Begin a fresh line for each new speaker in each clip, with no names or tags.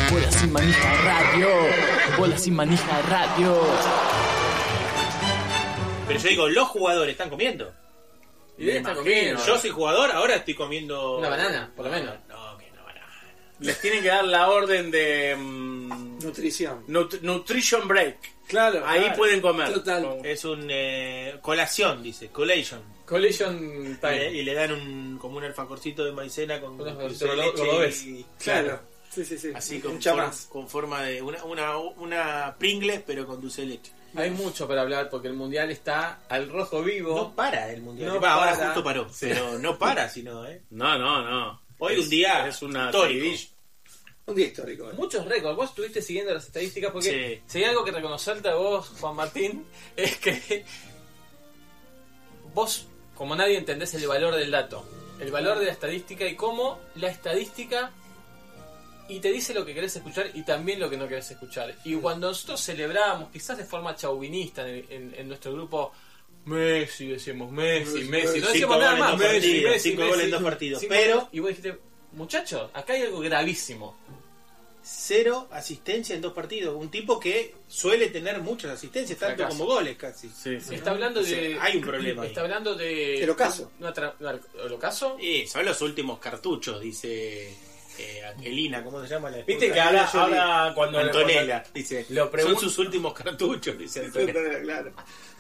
Bola sin manija radio. Bola sin manija radio.
Pero yo digo, los jugadores están comiendo.
Y debe estar comiendo.
Yo soy jugador, ahora estoy comiendo...
Una banana, por lo menos.
No, que una banana.
Les tienen que dar la orden de...
Nutrición.
Nutrition break.
Claro.
Ahí
claro.
pueden comer.
Total.
Es un colación, dice, collation.
Collision time.
Y le dan como un alfajorcito de maicena con
Unos
dulce de
gorditos
leche
gordobés.
y...
Claro. Sí.
Así
Mucha más.
con forma de una Pringles, pero con dulce de leche.
Hay mucho para hablar porque el mundial está al rojo vivo.
No para el mundial.
No
Ahora
para.
justo paró, pero no para, sino,
No.
Hoy un día
es una
histórico.
seguidilla.
Un día histórico.
Muchos récords. Vos estuviste siguiendo las estadísticas porque
Sí.
si hay algo que reconocerte a vos, Juan Martín, es que vos, como nadie, entendés el valor del dato, el valor de la estadística y cómo la estadística y te dice lo que querés escuchar y también lo que no querés escuchar. Y cuando nosotros celebramos, quizás de forma chauvinista en nuestro grupo, Messi, decíamos Messi, no
Cinco
decíamos nada
goles en
más,
dos
Messi,
partidos,
Messi,
cinco
Messi.
goles en dos partidos.
Cinco
Pero-
goles. Y vos dijiste, muchachos, acá hay algo gravísimo.
0 asistencia en 2 partidos. Un tipo que suele tener muchas asistencias, tanto
Fracaso.
como goles casi.
Sí.
Está hablando de...
Sí, hay un problema ahí.
Está hablando de...
El ocaso.
¿El ocaso?
Y son los últimos cartuchos, dice Angelina, ¿cómo se llama la esposa?
Viste que ahora cuando
Antonella, dice.
lo pregun-
Son sus últimos cartuchos, dice Antonella.
Claro.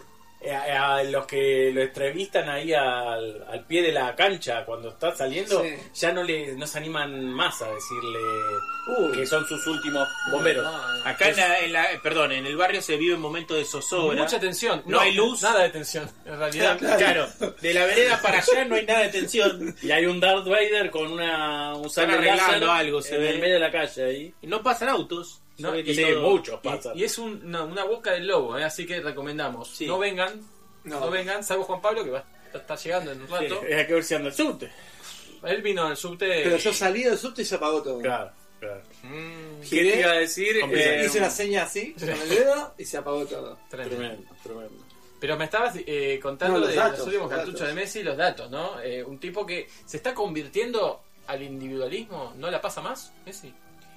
a los que lo entrevistan ahí al pie de la cancha cuando está saliendo,
Sí.
ya no se animan más a decirle que son sus últimos bomberos.
Acá en el barrio se vive un momento de zozobra.
Mucha tensión.
No hay luz.
Nada de tensión, en realidad.
Claro, de la vereda para allá no hay nada de tensión.
Y hay un Darth Vader con un
Están
sable
arreglando
láser
algo, se
en
ve.
el medio de la calle ahí.
Y no pasan autos.
No,
Se ve que
Sí,
todo-
muchos pasan.
Y es una boca del lobo, así que recomendamos.
Sí.
No vengan,
No.
no vengan, salvo Juan Pablo que va a estar llegando en un rato.
Hay que ver si anda el subte.
Él vino al subte.
Pero yo salí del subte y se apagó todo.
Claro.
Mm,
¿Qué
Giré,
te iba a decir?
hice una seña así, con el dedo, y se apagó todo.
tremendo.
Tremendo.
Pero me estabas contando
No, los
de
datos,
los últimos
los
cartuchos
datos.
de Messi y los datos, ¿no? Un tipo que se está convirtiendo al individualismo, ¿no la pasa más, Messi?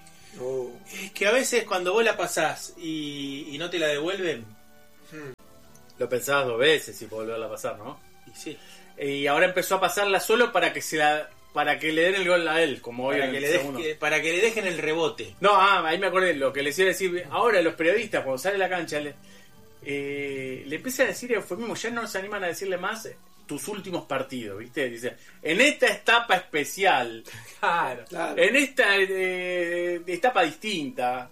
Es que a veces cuando vos la pasás y no te la devuelven,
Lo pensabas 2 veces y volverla a pasar, ¿no?
y sí,
Y ahora empezó a pasarla solo para que le den el gol a él, como hoy
para
en
que,
el
le
segundo.
para que le dejen el rebote.
No, ahí me acordé lo que les iba a decir. Ahora los periodistas, cuando sale a la cancha, le empiezan a decir eufemismo, ya no se animan a decirle más tus últimos partidos, ¿viste? Dice, en esta etapa especial,
Claro.
Claro.
en esta etapa distinta,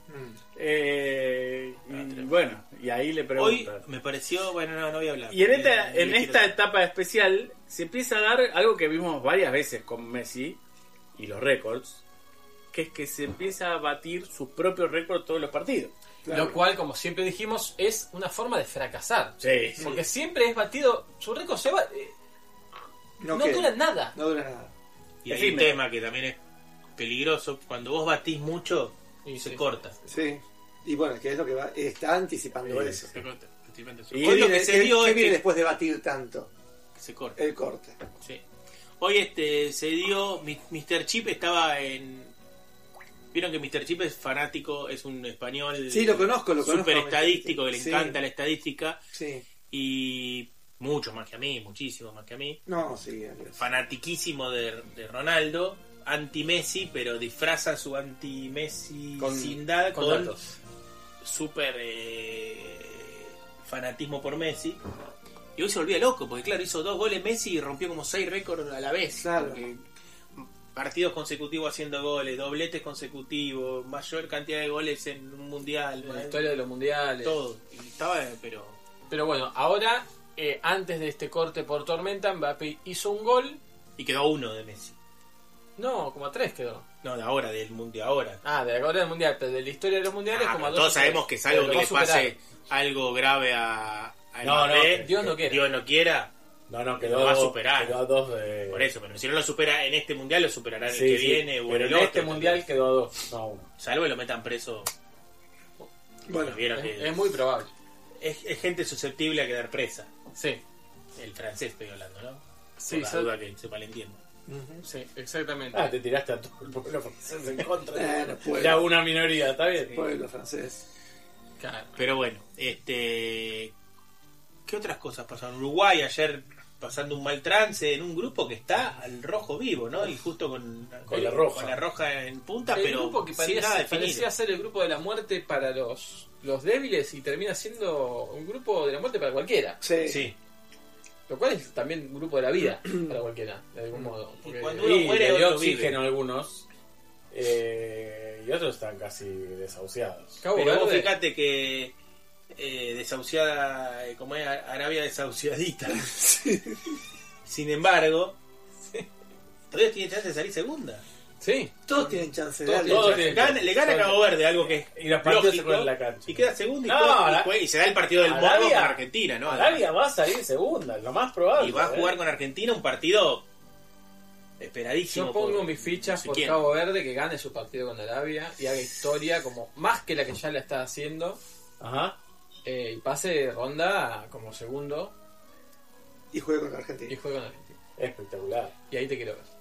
y bueno, y ahí le
Hoy
preguntan.
me pareció, bueno, no voy a hablar.
Y en
porque
esta,
no
en
quiero-
esta etapa especial se empieza a dar algo que vimos varias veces con Messi y los récords, que es que se empieza a batir sus propios récords todos los partidos.
Claro.
Lo cual, como siempre dijimos, es una forma de fracasar.
Sí,
Porque siempre es batido, su récord se va... no
queda.
dura nada.
No dura nada.
Y hay un
Efímero.
tema que también es peligroso, cuando vos batís mucho,
Y
se
sí.
corta.
Sí. Y bueno, que es lo que va. Está anticipando eso.
Se corta. efectivamente.
Y
Hoy lo
viene,
que se dio
¿qué
es
viene
que
después de batir tanto?
se corta.
El corte.
Sí. Hoy se dio, Mr. Chip estaba en... Vieron que Mr. Chip es fanático, es un español
Sí, lo conozco.
súper estadístico, que le
Sí.
encanta la estadística,
Sí.
y mucho más que a mí, muchísimo más que a mí.
No, sí.
Fanatiquísimo de Ronaldo, anti-Messi, pero disfraza su anti-Messi-sindad
con
con
datos.
súper fanatismo por Messi. Y hoy se volvía loco, porque claro, hizo 2 goles Messi y rompió como 6 récords a la vez.
Claro.
Porque partidos consecutivos haciendo goles, dobletes consecutivos, mayor cantidad de goles en un mundial,
En la historia de los mundiales.
todo. Y estaba, pero
Pero bueno, ahora, antes de este corte por tormenta, Mbappé hizo un gol.
y quedó 1 de Messi.
No, como a 3 quedó.
No, de ahora, del mundial ahora.
Ah, de ahora del mundial, pero de la historia de los mundiales, como a
Pero
2.
todos sabemos que es algo que le pase algo grave a
No,
Mbappé.
Dios no quiera.
Dios no quiera.
No,
Lo
quedó
va a superar.
Quedó a 2 de...
Por eso, pero si no lo supera en este mundial, lo superará en
Sí,
el que
sí,
viene o en
pero
el
en
otro.
este mundial quedó a 2, no a 1.
Salvo que lo metan preso.
Bueno,
Vieron que
Es muy probable.
es gente susceptible a quedar presa.
Sí.
El francés estoy hablando, ¿no?
Sí,
Por la duda que se malentienda.
Sí, exactamente.
Ah, te tiraste a todo el pueblo francés en contra.
No puedo.
Ya una minoría, está bien.
Pueblo francés.
Claro.
Pero bueno, ¿qué otras cosas pasaron? Uruguay ayer pasando un mal trance en un grupo que está al rojo vivo, ¿no? Y justo con
la roja.
con la roja en punta,
El
pero
grupo que
sin nada definido.
parecía ser el grupo de la muerte para los débiles y termina siendo un grupo de la muerte para cualquiera.
Sí.
Sí.
Lo cual es también un grupo de la vida para cualquiera, de algún modo. Porque-
cuando uno
Y
muere,
le dio
otro
oxígeno
vive.
a algunos. Y otros están casi desahuciados.
Cabo
Pero vos
Verde,
fíjate que desahuciada, como es Arabia desahuciadita. Sin embargo, todavía tiene chance de salir segunda.
sí,
Todos tienen chance de
Todos
algo.
tienen-
Le gana a Cabo Verde, algo que es
Y los partidos se
lógico,
juegan en la cancha.
y queda segundo y,
No,
y se da el partido del
Arabia-
morbo con Argentina, ¿no?
Arabia va a salir segunda, lo más probable.
Y va a jugar con Argentina un partido esperadísimo.
yo pongo
por-
mis fichas
si
por
quieren.
Cabo Verde que gane su partido con Arabia y haga historia como más que la que ya la está haciendo
Ajá.
y pase ronda como segundo
Y juega con
y
Argentina.
juegue con Argentina.
Espectacular.
Y ahí te quiero ver.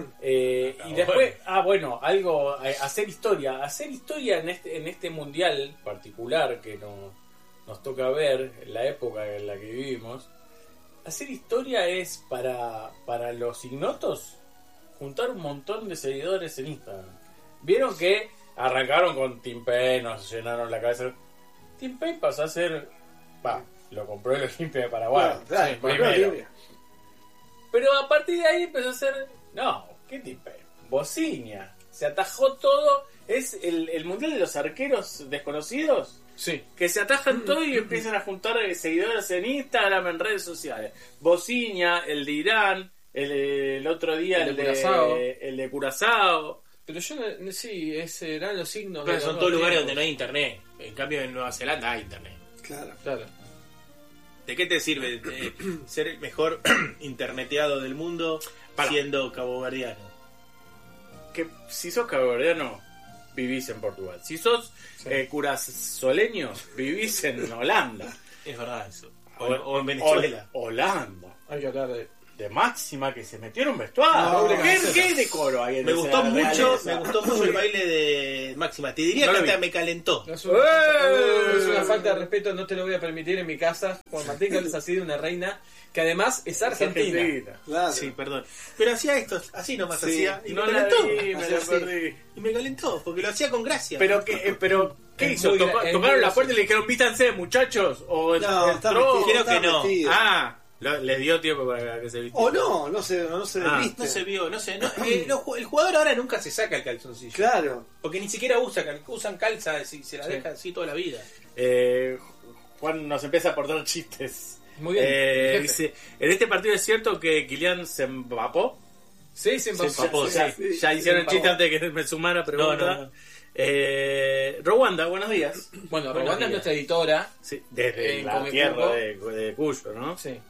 Y después, algo, hacer historia en este mundial particular que nos toca ver, en la época en la que vivimos. Hacer historia es para los ignotos juntar un montón de seguidores en Instagram. Vieron que arrancaron con Tim Payne, nos llenaron la cabeza. Tim Payne pasó a ser, lo compró el Olimpia de Paraguay.
Bueno, claro,
Sí,
primero
primero.
Olimpia.
Pero a partir de ahí empezó a ser... No, ¿qué tipo? Bociña. Se atajó todo. Es el mundial de los arqueros desconocidos.
Sí.
Que se atajan todo y empiezan a juntar seguidores en Instagram, en redes sociales. Bociña, el de Irán, el otro día
El de Curazao.
el de Curazao.
Pero yo sí, eran los signos.
Pero
de
son
los
todos
nuevos
lugares
tiempos.
donde no hay internet. En cambio en Nueva Zelanda hay internet.
Claro.
Claro.
¿De qué te sirve ser el mejor interneteado del mundo siendo caboverdiano?
Que si sos caboverdiano, vivís en Portugal. Si sos curazoleño, vivís en Holanda.
Es verdad eso. O en Venezuela.
Holanda.
Hay que hablar de
Máxima que se metieron vestuario.
No,
¿Qué decoro hay en
Me
esa
gustó mucho,
realeza?
el baile de Máxima. Te diría
No
que
lo vi.
hasta me calentó.
Es una falta de respeto, no te lo voy a permitir en mi casa. Juan Martín Carlos así de una reina que además es argentina.
Claro.
Sí, perdón. Pero hacía esto, así nomás
Sí.
hacía. Y
No
me
la
calentó.
vi, me la
Así.
perdí.
Y me calentó, porque lo hacía con gracia.
Pero ¿qué
Es
hizo?
muy gra- es
¿Tocaron
muy
la puerta y le dijeron vístanse, muchachos? ¿O
No, está
entró?
vestido,
Creo
está
que no.
vestido.
Les dio tiempo para que se vistiera.
O no se desviste.
no se vio, no sé. El jugador ahora nunca se saca el calzoncillo.
Claro.
Porque ni siquiera usan calza, si se la
Sí.
dejan así toda la vida.
Juan nos empieza a aportar chistes.
Muy bien.
Dice, en este partido es cierto que Kylian se empapó.
Sí, se empapó.
O sea,
sí,
ya
sí,
hicieron el
se
chiste
empapó.
antes de que me sumara pregunta.
No.
Rowanda, buenos días.
Bueno,
Buenos
Rwanda es
días.
nuestra editora.
Sí, desde
En
la
Comecuco.
tierra de Cuyo, ¿no?
Sí.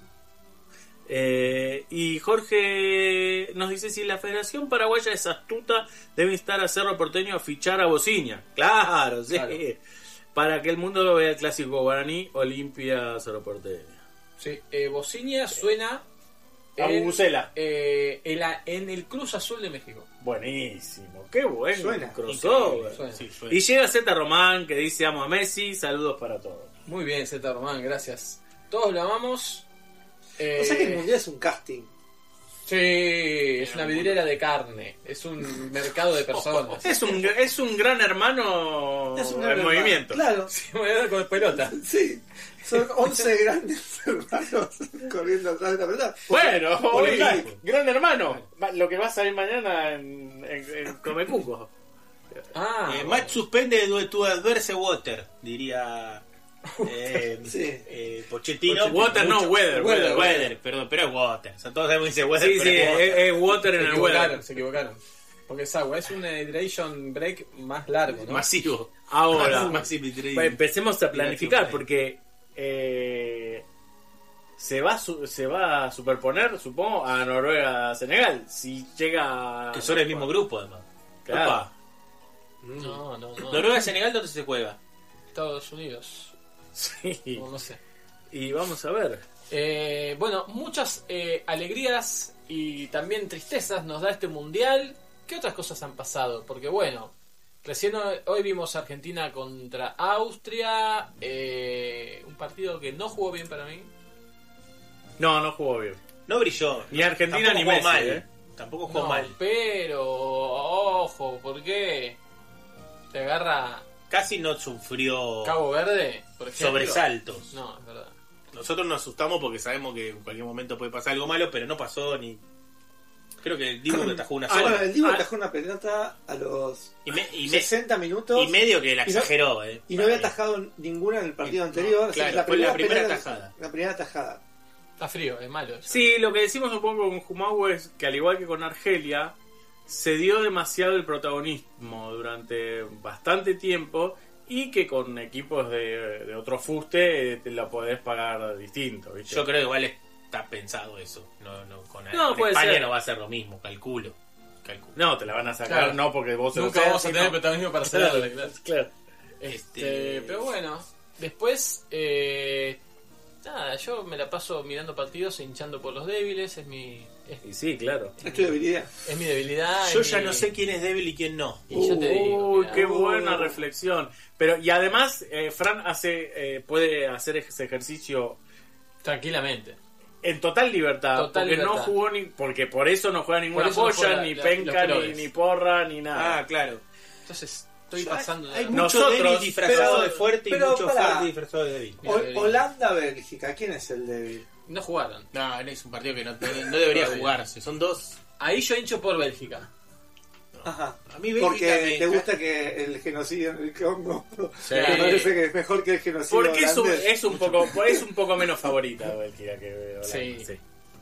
Y Jorge nos dice: si la Federación Paraguaya es astuta, debe instar a Cerro Porteño a fichar a Bociña. Claro, sí.
Claro.
Para que el mundo vea el clásico guaraní, Olimpia Cerro Porteño.
Sí. Bociña suena
A Bubucela.
en el Cruz Azul de México.
Buenísimo, qué buen
Suena.
crossover.
Suena.
Sí, fue.
Y llega Z Román que dice: amo a Messi, saludos para todos.
Muy bien, Z Román, gracias. Todos lo amamos.
O sea que el mundial es un casting.
Sí, es una vidriera de carne. Es un mercado de personas.
Es un gran hermano
Es un
en movimiento.
Claro.
Sí, me voy a dar con pelota.
Sí. Son 11 grandes hermanos corriendo atrás de la pelota.
Bueno,
Porque-
gran hermano. Lo que va a salir mañana en Comecuco.
Match suspende tu adverse water, diría
Sí.
Pochettino.
Water no, weather.
Weather, perdón, pero es water. O sea, todos sabemos que dice weather,
Sí,
pero
sí,
es water.
es water en el weather.
Se equivocaron. Porque es agua, es un hydration break más largo, ¿no?
Masivo.
Ahora,
Masivo.
pues empecemos a planificar porque se va a superponer, supongo, a Noruega-Senegal. Si llega...
Que son el mismo grupo, además.
Claro.
Opa.
No.
Noruega-Senegal, ¿dónde se juega?
Estados Unidos.
Sí.
No sé.
Y vamos a ver.
Bueno, muchas alegrías y también tristezas nos da este mundial. ¿Qué otras cosas han pasado? Porque bueno, recién hoy vimos Argentina contra Austria, un partido que no jugó bien para mí.
No jugó bien.
No brilló.
Ni Argentina
Tampoco
ni
jugó
Messi,
mal. Tampoco jugó
No,
mal.
pero ojo, ¿por qué te agarra
Casi no sufrió
Cabo Verde, por ejemplo?
sobresaltos.
No, es verdad.
Nosotros nos asustamos porque sabemos que en cualquier momento puede pasar algo malo, pero no pasó ni... Creo que el Dibu le atajó una
Bueno,
sola.
el Dibu atajó una pelota a los
Y
60 minutos
y medio que la
Y no-
exageró,
y no había atajado ninguna en el partido
No,
anterior.
claro, fue la primera
pelota-
atajada.
La primera atajada.
Está frío, es malo. eso.
Sí, lo que decimos un poco con Jumau es que al igual que con Argelia, se dio demasiado el protagonismo durante bastante tiempo y que con equipos de otro fuste te la podés pagar distinto, ¿viste?
Yo creo que igual está pensado eso. Con
puede
España
ser.
no va a ser lo mismo, calculo.
No, te la van a sacar,
Claro.
no porque vos se lo
Nunca
seas,
vamos a
sino-
tener protagonismo para hacerlo. Claro.
Claro.
Pero bueno, después, nada, yo me la paso mirando partidos e hinchando por los débiles, es mi
Y sí, claro.
Es tu debilidad.
debilidad.
Yo
es
ya
mi-
no sé quién es débil y quién no.
Y yo te digo,
Uy,
mirá,
qué buena reflexión. Pero y además Fran puede hacer ese ejercicio
tranquilamente.
en total libertad,
Total
porque
libertad.
no jugó porque por eso no juega ninguna
Por eso no
polla,
juega
ni
los
penca,
colores.
ni porra, ni nada.
Ah, claro.
Entonces, estoy pasando...
Hay
de-
mucho
Nosotros-
débil disfrazado
pero-
de fuerte y
pero
mucho
pará.
fuerte disfrazado de débil.
Mira,
Holanda-Bélgica, ¿quién es el débil?
No jugaron.
No, es un partido que no debería
Todavía.
jugarse. Son dos.
Ahí yo hincho por Bélgica.
Ajá.
A mí Bélgica
Porque
me-
te gusta que el genocidio en el Congo
Sí.
me parece que es mejor que el genocidio
Porque es
holandés.
un poco menos favorita Bélgica que Holanda.
Sí.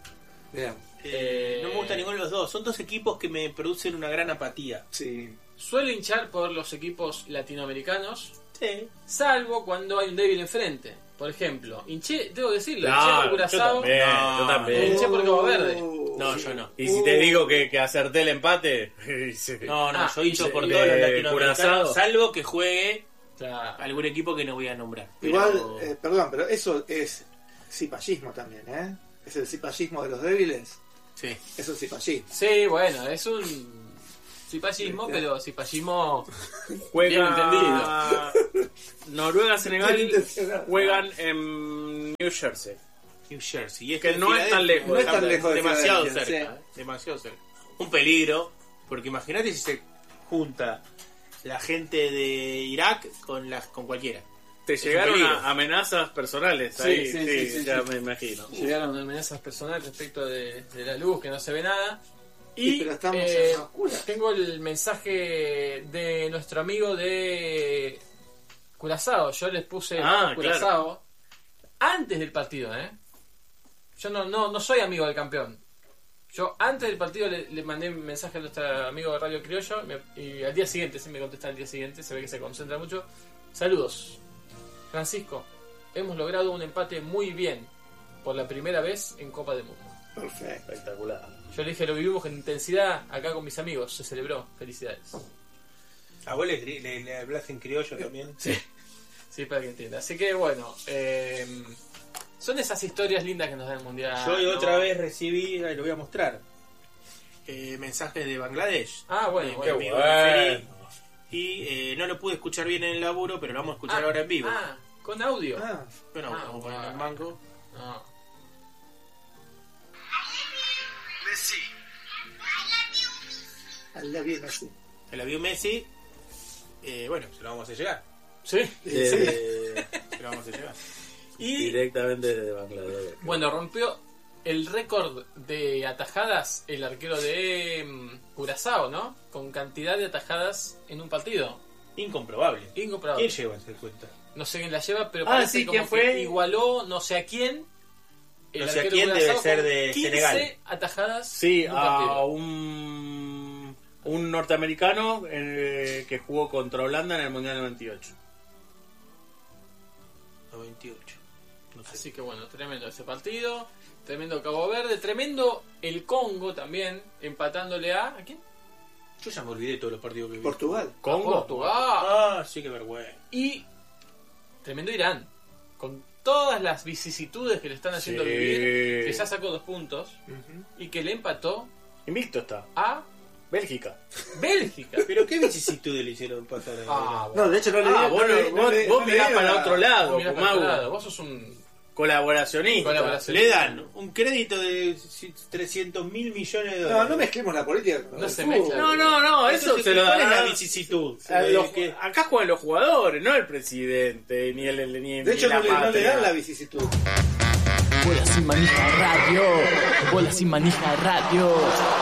Bien,
no me gusta ninguno de los dos. Son dos equipos que me producen una gran apatía.
sí.
Suelo hinchar por los equipos latinoamericanos,
Sí.
salvo cuando hay un débil enfrente. Por ejemplo, hinché, debo decirlo, hinché
No,
por
yo
Curazao.
también, yo también.
Hinché por Cabo Verde.
No, yo no.
Y si te digo que acerté el empate, sí.
No,
Ah,
yo hincho por
de
todos los latinoamericanos,
Curazao.
salvo que juegue
Claro.
algún equipo que no voy a nombrar.
Igual,
Pero-
perdón, pero eso es cipallismo también, ¿eh? Es el cipallismo de los débiles.
sí.
Eso es cipallismo.
Sí, bueno, es un cipallismo, pero cipallismo bien
Juega
entendido.
Noruega, Senegal,
Bien intencionado.
juegan en New Jersey.
New Jersey. Y es
Que
en
no es tan
Filadelfia.
lejos.
No es tan lejos de
Demasiado
Filadelfia,
cerca. Demasiado cerca. Un peligro. Porque imagínate si se junta la gente de Irak con cualquiera.
Te
un
llegaron
peligro.
amenazas personales
Sí,
ahí,
sí,
ya
sí.
me imagino.
Llegaron amenazas personales respecto de la luz, que no se ve nada. Y
Sí, pero estamos en una oscura.
tengo el mensaje de nuestro amigo de Curazao. Yo les puse Curazao antes del partido, ¿eh? Yo no soy amigo del campeón. Yo antes del partido le mandé un mensaje a nuestro amigo de Radio Criollo y al día siguiente, se me contesta al día siguiente, se ve que se concentra mucho. Saludos. Francisco, hemos logrado un empate muy bien por la primera vez en Copa del Mundo.
Perfecto.
Espectacular.
Yo le dije, lo vivimos con intensidad acá con mis amigos, se celebró, felicidades.
¿A vos le hablas en criollo también?
Sí, para que entienda. Así que bueno, son esas historias lindas que nos da el Mundial.
Yo hoy
¿no?
otra vez recibí, lo voy a mostrar, mensajes de Bangladesh.
Ah, bueno,
Mi
bueno.
amigo Feli. Y no lo pude escuchar bien en el laburo, pero lo vamos a escuchar ahora en vivo.
Ah, con audio.
Ah,
Bueno, vamos a poner el mango.
No.
al love you, Messi.
Se la vio Messi. Bueno, se lo vamos a hacer llegar.
Sí.
Se lo vamos a hacer llegar.
Y
Directamente desde Bangladesh.
bueno, rompió el récord de atajadas el arquero de Curazao, ¿no? Con cantidad de atajadas en un partido.
Incomprobable.
Incomparable.
¿Quién lleva ese cuenta?
No sé quién la lleva, pero
Ah,
parece
sí,
como
¿quién fue?
que igualó no sé a quién.
No sé a
arquero
quién, debe
Curazao
ser
con
de
15
Senegal.
atajadas
Sí,
en un
a
partido.
un norteamericano que jugó contra Holanda en el Mundial 98.
98. No sé.
Así que bueno, tremendo ese partido. Tremendo Cabo Verde. Tremendo el Congo también. Empatándole ¿a quién?
Yo ya me olvidé de todos los partidos que vi.
Portugal.
¿Congo?
Portugal.
Ah, sí, qué vergüenza.
Y tremendo Irán. Con todas las vicisitudes que le están haciendo
Sí.
vivir, que ya sacó 2 puntos y que le empató
Invicto está.
a
Bélgica.
Bélgica.
Pero qué vicisitudes le hicieron pasar a
No, de hecho no le
Ah,
di-
vos mirás para
la-
otro lado,
Vos mirás para otro
Kumagu.
lado, vos sos un
Colaboracionista.
colaboración.
Le dan un crédito de 300.000 millones de dólares.
No, no mezclemos la política con
No
el
se
fútbol.
mezcla.
No, eso
Entonces,
se lo
¿cuál es la
da.
vicisitud?
Acá juegan los jugadores, no el presidente, ni
De hecho
la
no le
patria.
dan la vicisitud.
Bola sin manija radio. Bola sin manija radio.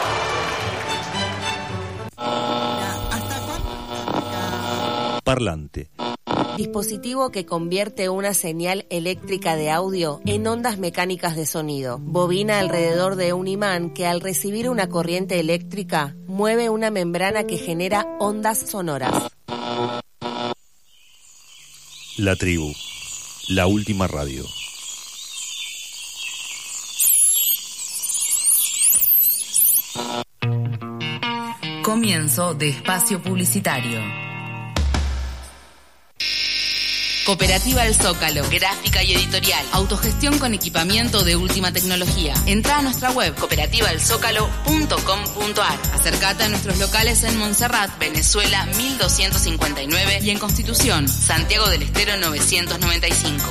Parlante.
Dispositivo que convierte una señal eléctrica de audio en ondas mecánicas de sonido. Bobina alrededor de un imán que al recibir una corriente eléctrica mueve una membrana que genera ondas sonoras.
La tribu. La última radio.
Comienzo de espacio publicitario. Cooperativa El Zócalo, gráfica y editorial, autogestión con equipamiento de última tecnología. Entra a nuestra web cooperativaelzócalo.com.ar. Acercate a nuestros locales en Montserrat, Venezuela 1259 y en Constitución, Santiago del Estero 995.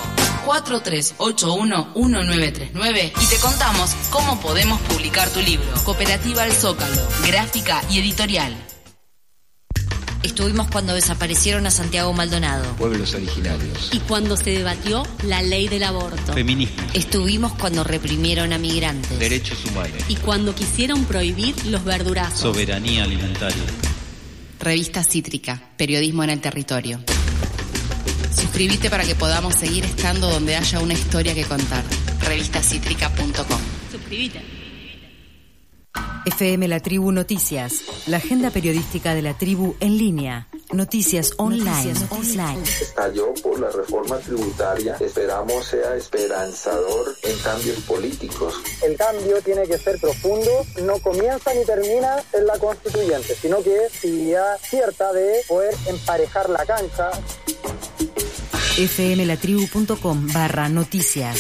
4381-1939 y te contamos cómo podemos publicar tu libro. Cooperativa El Zócalo, gráfica y editorial.
Estuvimos cuando desaparecieron a Santiago Maldonado.
Pueblos originarios.
Y cuando se debatió la ley del aborto.
Feminismo.
Estuvimos cuando reprimieron a migrantes.
Derechos humanos.
Y cuando quisieron prohibir los verdurazos.
Soberanía alimentaria.
Revista Cítrica, periodismo en el territorio. Suscríbete para que podamos seguir estando donde haya una historia que contar. Revistacítrica.com.
Suscríbete.
FM La Tribu Noticias, la agenda periodística de la tribu en línea. Noticias online.
Estalló por la reforma tributaria. Esperamos sea esperanzador en cambios políticos.
El cambio tiene que ser profundo, no comienza ni termina en la constituyente, sino que es posibilidad cierta de poder emparejar la cancha.
fmlatribu.com/noticias.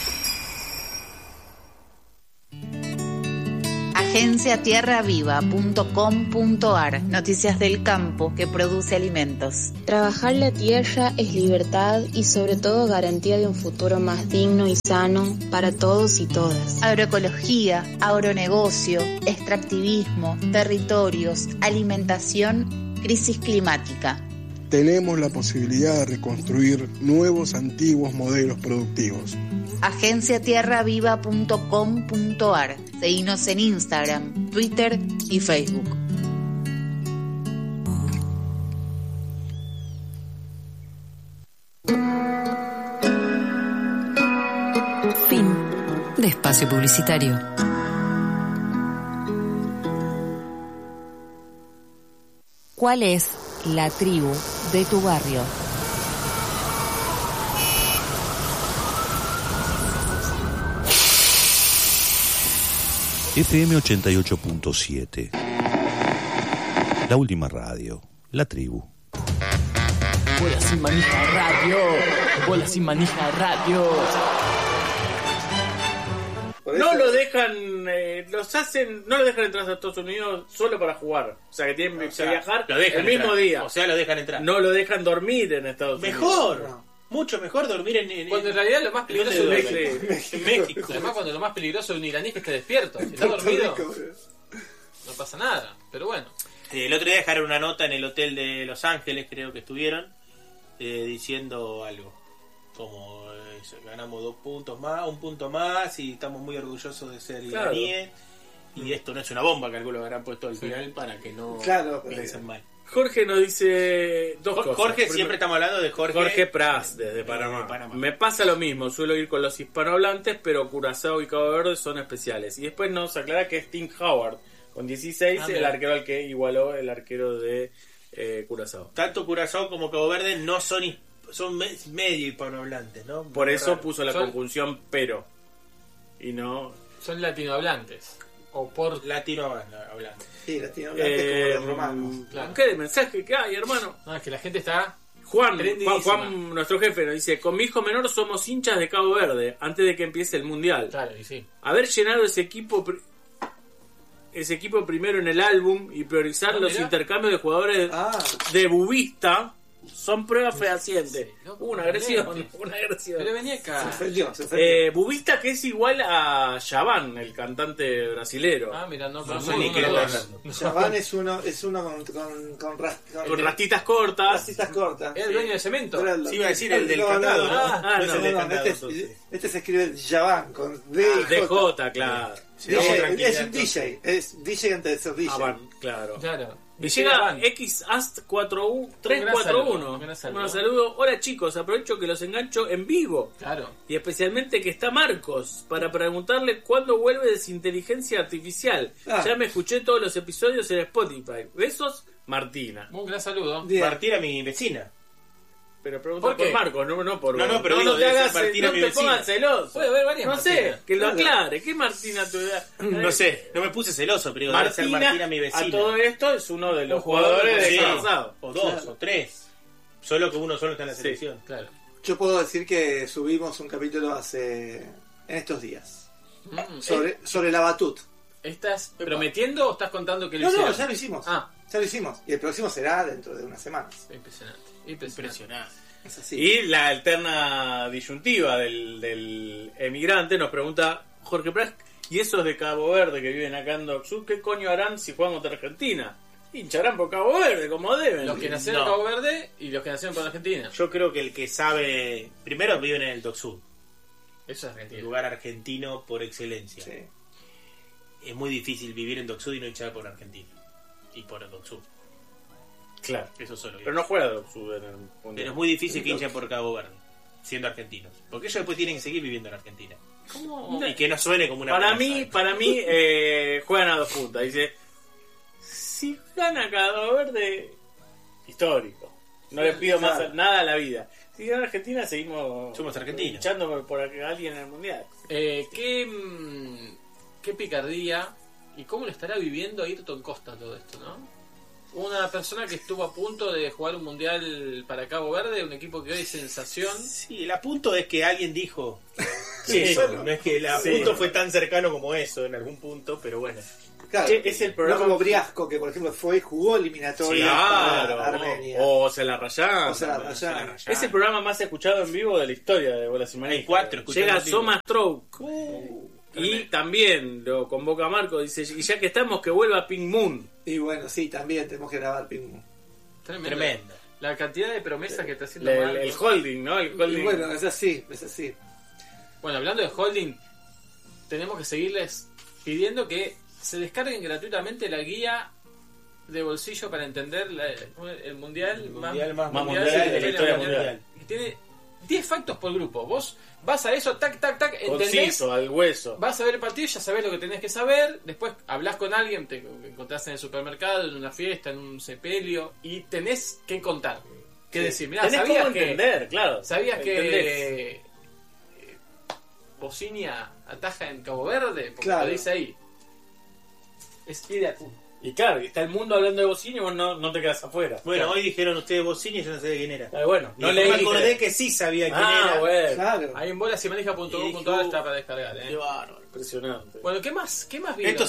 agenciatierraviva.com.ar. Noticias del campo que produce alimentos.
Trabajar la tierra es libertad y sobre todo garantía de un futuro más digno y sano para todos y todas.
Agroecología, agronegocio, extractivismo, territorios, alimentación, crisis climática.
Tenemos la posibilidad de reconstruir nuevos antiguos modelos productivos.
agenciatierraviva.com.ar. Seguinos en Instagram, Twitter y Facebook.
Fin de espacio publicitario.
¿Cuál es la tribu de tu barrio?
FM 88.7. La última radio. La tribu.
Bola sin manija radio. Bola sin manija radio.
No lo dejan, no lo dejan entrar a Estados Unidos solo para jugar. O sea, que tienen que viajar el mismo día.
O sea, lo dejan entrar.
No lo dejan dormir en Estados Unidos.
Mejor. Mucho mejor dormir en
Cuando en realidad lo más peligroso es
en México.
Además, cuando lo más peligroso de un iraní es que esté despierto. Si está dormido, no pasa nada. Pero bueno.
El otro día dejaron una nota en el hotel de Los Ángeles, creo que estuvieron, diciendo algo. Como ganamos 2 puntos más, 1 punto más, y estamos muy orgullosos de ser iraníes. Y esto no es una bomba, calculo que habrán puesto al final para que no piensen mal.
Jorge nos dice dos cosas.
Jorge, siempre estamos hablando de
Jorge Pras, desde Panamá. Me pasa lo mismo, suelo ir con los hispanohablantes, pero Curazao y Cabo Verde son especiales. Y después nos aclara que es Tim Howard, con 16, el arquero al que igualó el arquero de Curazao.
Tanto Curazao como Cabo Verde no son medio hispanohablantes, ¿no?
Por eso puso la conjunción pero. Y no...
Son latinohablantes. O por
latinohablantes.
Sí, latinohablantes como los romanos.
Claro.
¿Qué de mensaje que hay, hermano?
No, es que la gente está
Juan,
Prendidísima.
nuestro jefe, nos dice: con mi hijo menor somos hinchas de Cabo Verde antes de que empiece el mundial.
Claro, y sí.
Haber llenado ese equipo primero en el álbum y priorizar los
mirá.
intercambios de jugadores de Bubista son pruebas fehacientes. Una agresión.
Pero venía acá.
Bubista, que es igual a Yavan, el cantante brasilero.
Ah, mira, no,
sé ni qué está hablando.
Chaván es uno con
rastitas cortas.
Rastitas cortas.
¿Es el dueño de Cemento?
Sí, iba a decir el del cantado, ¿no?
No,
No es el del cantado.
Este se escribe Javán con D y
DJ,
J.
claro.
Es un DJ. Es DJ antes de ser DJ.
Claro. Y
Sí,
llega
Van.
XAST341.
Un gran saludo.
Bueno, saludo. Hola chicos, aprovecho que los engancho en vivo.
Claro.
Y especialmente que está Marcos para preguntarle cuándo vuelve Desinteligencia Artificial. Ya me escuché todos los episodios en Spotify. Besos, Martina.
Un gran saludo.
Martina, mi vecina.
Pero pregunta por Marcos, no por
No,
vos.
pero digo,
te
debe ser
hagas,
Martina,
no
mi
te
vecina.
pongas celoso.
Puede haber varias
No sé,
Martinas.
que lo aclare. ¿Qué Martina tu edad?
No sé, no me puse celoso, pero digo, debe ser Martina, mi vecina.
A todo esto es uno de los jugadores de
Sí,
Calzado.
o dos, o tres. Solo que uno solo está en la selección.
Claro.
Yo puedo decir que subimos un capítulo en estos días sobre la Batut.
¿Estás prometiendo o estás contando que lo
No,
hicieron?
ya lo hicimos.
Ah.
Ya lo hicimos. Y el próximo será dentro de unas semanas.
Impresionante.
Es así.
Y la alterna disyuntiva del emigrante nos pregunta Jorge Pras, ¿y esos de Cabo Verde que viven acá en Docsud, qué coño harán si juegan contra Argentina? Hincharán por Cabo Verde, como deben.
Los que nacieron en Cabo Verde y los que nacieron por Argentina.
Yo creo que el que sabe... Primero viven en el Docsud.
Eso es Argentina.
El lugar argentino por excelencia.
Sí.
Es muy difícil vivir en Docsud y no hinchar por Argentina. Y por Docsud.
Claro.
Eso solo.
Pero no juega Docsud en el mundial.
Pero es muy difícil que hinchen por Cabo Verde, siendo argentinos. Porque ellos después tienen que seguir viviendo en Argentina.
¿Cómo?
Y que no suene como una
Para
amenaza.
mí juegan a 2 puntas. Dice, si gana Cabo Verde, histórico. No le pido más nada a la vida. Si gana Argentina,
somos argentinos.
Hinchando por alguien en el mundial.
Qué picardía y cómo lo estará viviendo Ayrton Costa todo esto, ¿no? Una persona que estuvo a punto de jugar un mundial para Cabo Verde, un equipo que hoy es sensación.
Sí, el apunto es que alguien dijo
Sí,
eso.
bueno,
No es que el apunto fue tan cercano como eso en algún punto, pero bueno.
Claro,
Che, es el programa.
no como Briasco, que por ejemplo jugó eliminatoria
Claro,
para Armenia.
o se la rayaron. Es el programa más escuchado en vivo de la historia de Bolas y Manijas.
Hay 4 escuchando
Llega
en vivo.
Soma Stroke. Y también lo convoca Marco, dice, y ya que estamos, que vuelva Pink Moon.
Y bueno, sí, también tenemos que grabar Pink Moon.
Tremendo. La cantidad de promesas que está haciendo
El
Marcos.
holding, ¿no? El holding.
Y bueno, es así.
Bueno, hablando de holding, tenemos que seguirles pidiendo que se descarguen gratuitamente la guía de bolsillo para entender el mundial más
mundial de la historia mundial.
Que tiene 10 factos por grupo. Vos vas a eso, tac, entendés.
Conciso, al hueso.
Vas a ver el partido, ya sabés lo que tenés que saber. Después hablas con alguien, te encontrás en el supermercado, en una fiesta, en un sepelio, y tenés que contar. ¿Qué decir? Mirá,
Tenés
¿sabías
cómo
que
entender, claro.
¿Sabías
Entendés.
que Bocinia ataja en Cabo Verde? Porque
Claro.
lo dice ahí. Es idea.
Y claro, está el mundo hablando de Bocini y vos no te quedas afuera.
Bueno,
Claro.
hoy dijeron ustedes Bocini y yo no sabía quién era.
Bueno,
No me acordé que sí sabía quién era.
Bueno.
Claro.
Ahí en bolasimanija.com.ar está para descargar.
Qué bárbaro, impresionante.
Bueno, ¿qué más vieron?
Esto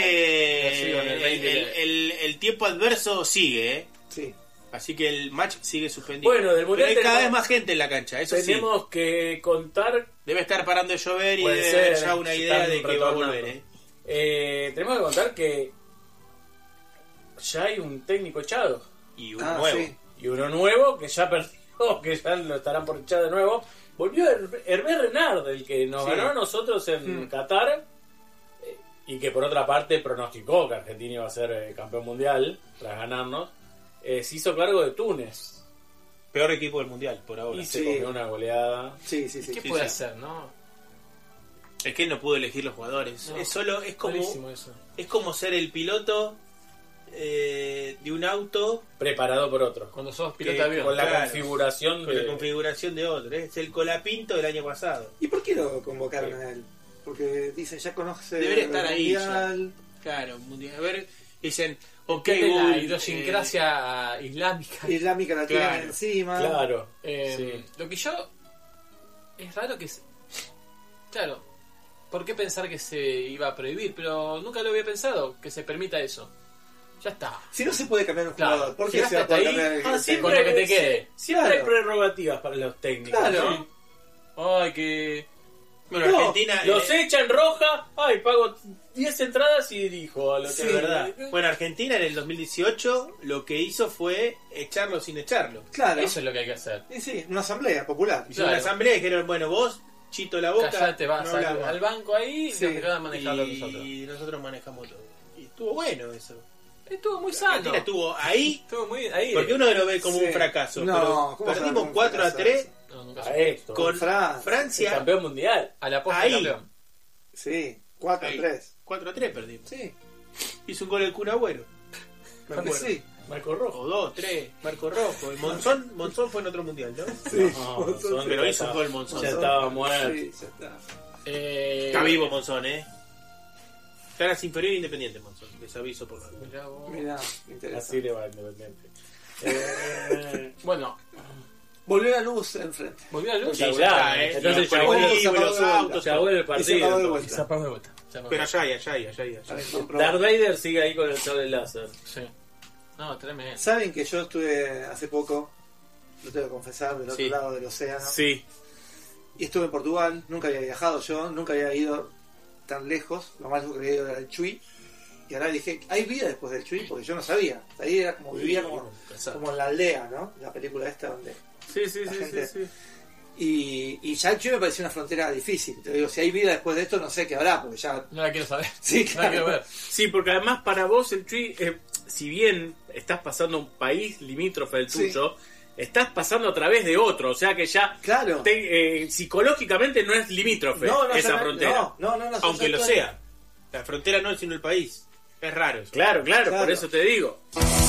sigue. El tiempo adverso sigue,
Sí.
Así que el match sigue suspendido.
Bueno, del mundial
Pero hay cada
tenemos-
vez más gente en la cancha. Eso
Tenemos que contar.
sí. Debe estar parando de llover y
Puede
debe
ser,
haber ya una
se
idea
están
de que va a
retornando.
volver.
Tenemos que contar que ya hay un técnico echado.
Y uno nuevo.
Sí.
Y uno nuevo que ya perdió, que ya lo estarán por echar de nuevo. Volvió Hervé Renard, el que nos
Sí.
ganó a nosotros en Qatar. Y que por otra parte pronosticó que Argentina iba a ser campeón mundial tras ganarnos. Se hizo cargo de Túnez.
Peor equipo del mundial por ahora.
Y se
Sí.
comió una goleada.
Sí.
¿Qué
Sí,
puede
sí.
hacer, no?
Es que él no pudo elegir los jugadores.
No,
Es
malísimo eso.
es como ser el piloto de un auto
Preparado por otro.
Cuando sos
que-
piloto de avión.
Con la
Claro,
configuración
con
de...
la configuración de otro. Es el Colapinto del año pasado.
¿Y por qué lo convocaron a él? Porque dicen, ya conoce
Debería
el
estar ahí
mundial.
Claro, mundial. A ver, Dicen, ok,
Tiene la
Google,
idiosincrasia islámica.
Islámica la
Claro,
tienen encima.
Claro.
Lo que yo... Es raro que... Claro, ¿por qué pensar que se iba a prohibir? Pero nunca lo había pensado, que se permita eso. Ya está.
Si no se puede cambiar un
Claro.
jugador, ¿por qué
Llegaste
se va a poder
hasta ahí,
cambiar el
siempre
con lo que te quede.
Siempre
Claro.
hay prerrogativas para los técnicos.
Claro.
¿no?
Ay, que...
Bueno,
No,
Argentina...
los echan roja, ay, pago 10 entradas y dirijo a lo que
Sí, es verdad. Bueno, Argentina en el 2018 lo que hizo fue echarlo sin echarlo.
Claro.
Eso es lo que hay que hacer.
Y sí, una asamblea popular.
Hicieron una asamblea y dijeron, bueno, vos, chito la boca,
Callate, vas
no hablás más.
al banco ahí
Sí.
y nos dejás manejarlo nosotros.
Y nosotros manejamos todo. Y estuvo bueno eso.
Estuvo muy sano.
Argentina estuvo ahí,
Estuvo muy ahí.
porque uno lo ve como
Sí.
un fracaso.
No,
pero
¿cómo
perdimos
fue un
4-3
fracaso?
No, nunca
A
supe.
esto.
con
Francia.
El
Francia.
campeón mundial.
A la posta
Ahí.
campeón.
Sí, 4-3.
4-3 perdimos.
Sí,
Hizo un gol el Kun Agüero. Me
porque
acuerdo.
sí.
Marco Rojo.
O 2, 3, Marco Rojo. Y Monzón fue en otro mundial, ¿no?
No, son
Pero
ya
hizo un
estaba-
gol Monzón.
Ya estaba muerto.
Sí, ya está.
Está vivo Monzón, Está en las inferiores Independiente Monzón. Les aviso por favor.
Mirá vos.
Mirá,
Así
interesante.
le va a Independiente.
Bueno,
Volvió la luz enfrente.
volvió la luz.
Sí,
y
ya
Regular,
está,
entonces
Los
ya
colectivos,
se apagó
los
de vuelta.
autos.
Ya vuelve el
Y se apagó de
partido.
vuelta.
se apagó de vuelta. Se apagó.
Pero allá.
Darth Vader sigue ahí con el sable láser.
Sí. No, tremendo.
Saben que yo estuve hace poco, lo tengo que confesar, del otro
Sí.
lado del océano.
Sí.
Y estuve en Portugal, nunca había viajado yo, nunca había ido tan lejos, lo más lejos que había ido era el Chuy. Y ahora dije, ¿hay vida después del Chuy? Porque yo no sabía. Ahí era como vivía como en la aldea, ¿no? La película esta donde...
Sí,
La gente- Y ya el Chuy me pareció una frontera difícil. Te digo, si hay vida después de esto, no sé qué habrá, porque ya...
No la quiero saber.
Sí,
No la quiero
claro.
ver.
Sí, porque además para vos el Chuy, si bien estás pasando un país limítrofe del
Sí.
tuyo, estás pasando a través de otro, o sea que ya
Claro.
psicológicamente no es limítrofe esa
ya
frontera.
No,
Aunque
ya
lo
estoy-
sea. La frontera no es sino el país. Es raro eso.
Claro,
Claro.
por eso te digo.